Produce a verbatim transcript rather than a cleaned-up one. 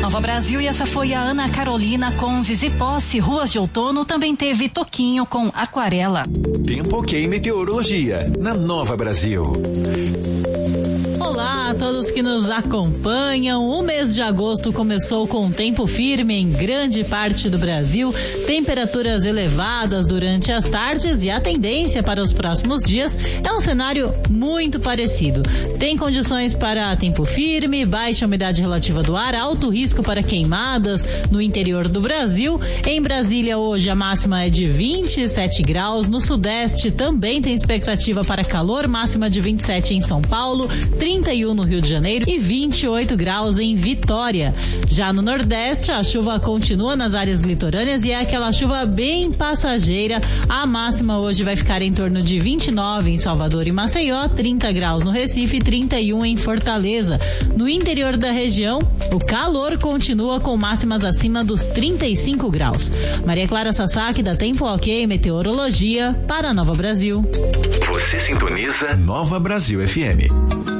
Nova Brasil, e essa foi a Ana Carolina com Zizi Posse. Ruas de Outono também teve Toquinho com Aquarela. Tempo Ok Meteorologia, na Nova Brasil. Olá a todos que nos acompanham. O mês de agosto começou com tempo firme em grande parte do Brasil, temperaturas elevadas durante as tardes, e a tendência para os próximos dias é um cenário muito parecido. Tem condições para tempo firme, baixa umidade relativa do ar, alto risco para queimadas no interior do Brasil. Em Brasília hoje a máxima é de vinte e sete graus, no sudeste também tem expectativa para calor, máxima de vinte e sete em São Paulo, trinta e um no Rio de Janeiro e vinte e oito graus em Vitória. Já no Nordeste, a chuva continua nas áreas litorâneas e é aquela chuva bem passageira. A máxima hoje vai ficar em torno de vinte e nove em Salvador e Maceió, trinta graus no Recife e trinta e um em Fortaleza. No interior da região, o calor continua com máximas acima dos trinta e cinco graus. Maria Clara Sasaki, da Tempo Ok Meteorologia, para Nova Brasil. Você sintoniza Nova Brasil F M.